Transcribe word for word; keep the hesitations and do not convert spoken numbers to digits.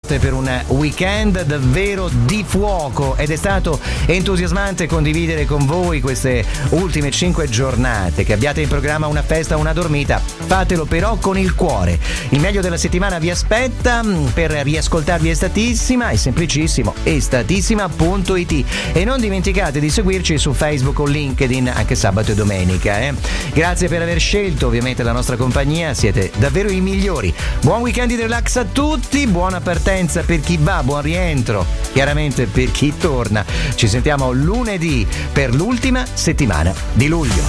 notte per un weekend davvero di fuoco ed è stato entusiasmante condividere con voi queste ultime cinque giornate. Che abbiate in programma una festa o una dormita, fatelo però con il cuore. Il meglio della settimana vi aspetta. Per riascoltarvi Estatissima è semplicissimo, estatissima punto it, e non dimenticate di seguirci su Facebook o LinkedIn anche sabato e domenica. Eh? Grazie per aver scelto ovviamente la nostra compagnia, siete davvero i migliori. Buon weekend di relax a tutti, buona partenza per chi va, buon rientro chiaramente per chi torna. Ci sentiamo lunedì per l'ultima settimana di luglio.